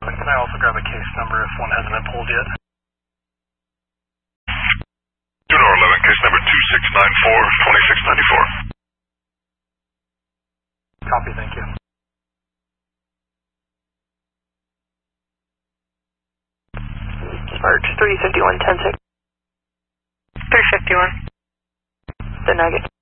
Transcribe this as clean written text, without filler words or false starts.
Can I also grab a case number if one hasn't been pulled yet? 2-11, case number 2694, 2694. Copy, thank you. March 351, 10-6. 351. The Nugget.